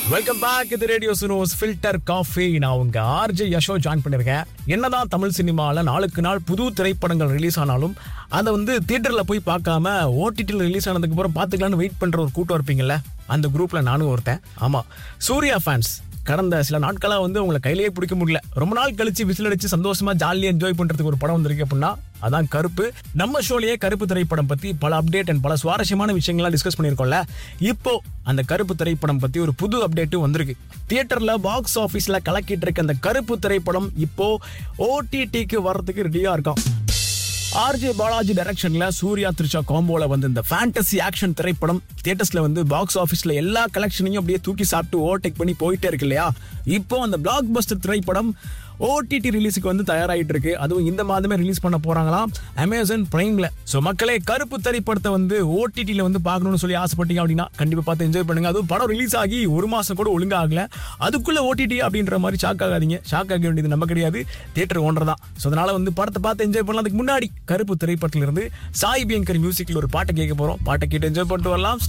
Welcome back. இது radio சுனோஸ் filter coffee. நான் உங்க ஆர்ஜே யஷோ ஜாயின் பண்ணிருக்கேன். என்னதான் தமிழ் சினிமால நாளுக்கு நாள் புது திரைப்படங்கள் ரிலீஸ் ஆனாலும் அதை தியேட்டர்ல போய் பார்க்காம ஓடிடியில் ரிலீஸ் ஆனதுக்கு அப்புறம் பார்த்துக்கலான்னு வெயிட் பண்ற ஒரு கூட்டம் இருப்பீங்கல்ல, அந்த குரூப்ல நானும் ஒருத்தன். ஆமா, சூர்யா ஃபேன்ஸ். கடந்த சில நாட்களா உங்களை கையிலேயே பிடிக்க முடியல. ரொம்ப நாள் கழிச்சு விசில் அடிச்சு சந்தோஷமா ஜாலியா என்ஜாய் பண்றதுக்கு ஒரு படம் வந்திருக்கு அப்படின்னா அதான் கருப்பு. நம்ம ஷோலயே கருப்பு திரைப்படம் பத்தி பல அப்டேட் அண்ட் பல சுவாரஸ்யமான விஷயங்கள்லாம் டிஸ்கஸ் பண்ணிருக்கோம்ல. இப்போ அந்த கருப்பு திரைப்படம் பத்தி ஒரு புது அப்டேட்டும் வந்திருக்கு. தியேட்டர்ல பாக்ஸ் ஆபீஸ்ல கலக்கிட்டு இருக்க அந்த கருப்பு திரைப்படம் இப்போ ஓடிடிக்கு வர்றதுக்கு ரெடியா இருக்கான். ஆர்ஜே பாலாஜி டைரக்ஷன்ல சூர்யா த்ரிஷா காம்போல இந்த ஃபேண்டசி ஆக்ஷன் திரைப்படம் தியேட்டர்ஸ்ல பாக்ஸ் ஆபீஸ்ல எல்லா கலெக்ஷனையும் அப்படியே தூக்கி சாப்பிட்டு ஓவர்டேக் பண்ணி போயிட்டே இருக்கு இல்லையா. இப்போ அந்த பிளாக் பஸ்டர் திரைப்படம் ஓடிடி ரிலீஸுக்கு தயாராகிட்டு இருக்கு. அதுவும் இந்த மாதமே ரிலீஸ் பண்ண போறாங்களாம் அமேசான் பிரைம்ல. சோ மக்களே, கருப்பு திரைப்படத்தை ஓடிடில பார்க்கணும்னு சொல்லி ஆசைப்பட்டீங்க அப்படின்னா கண்டிப்பா பார்த்து என்ஜாய் பண்ணுங்க. அதுவும் படம் ரிலீஸ் ஆகி ஒரு மாசம் கூட ஒழுங்கா ஆகல, அதுக்குள்ள ஓடிடி அப்படின்ற மாதிரி ஷாக் ஆகாதீங்க. ஷாக் ஆக வேண்டியது நம்ம கிடையாது, தியேட்டர் ஓனர் தான். சோ அதனால படத்தை பார்த்து என்ஜாய் பண்ணலாம். அதுக்கு முன்னாடி கருப்பு திரைப்படத்துல இருந்து சாய் பியங்கர் மியூசிக்ல ஒரு பாட்டை கேட்க போறோம். பாட்டை கேட்டு என்ஜாய் பண்ணிட்டு வரலாம்.